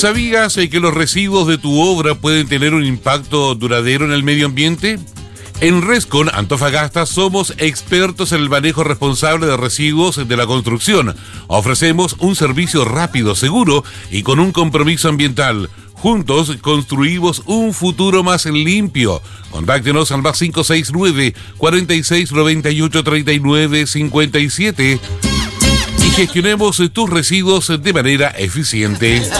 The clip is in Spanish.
¿Sabías que los residuos de tu obra pueden tener un impacto duradero en el medio ambiente? En Rescon Antofagasta somos expertos en el manejo responsable de residuos de la construcción. Ofrecemos un servicio rápido, seguro y con un compromiso ambiental. Juntos construimos un futuro más limpio. Contáctenos al más 569 46 98 39 57 y gestionemos tus residuos de manera eficiente.